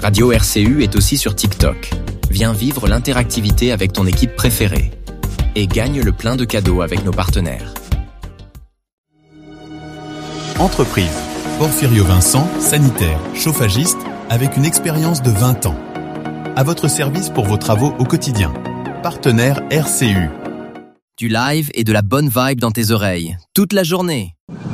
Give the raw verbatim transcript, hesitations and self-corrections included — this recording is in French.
Radio R C U est aussi sur TikTok. Viens vivre l'interactivité avec ton équipe préférée. Et gagne le plein de cadeaux avec nos partenaires. Entreprise. Porfirio Vincent, sanitaire, chauffagiste, avec une expérience de vingt ans. À votre service pour vos travaux au quotidien. Partenaire R C U. Du live et de la bonne vibe dans tes oreilles, toute la journée.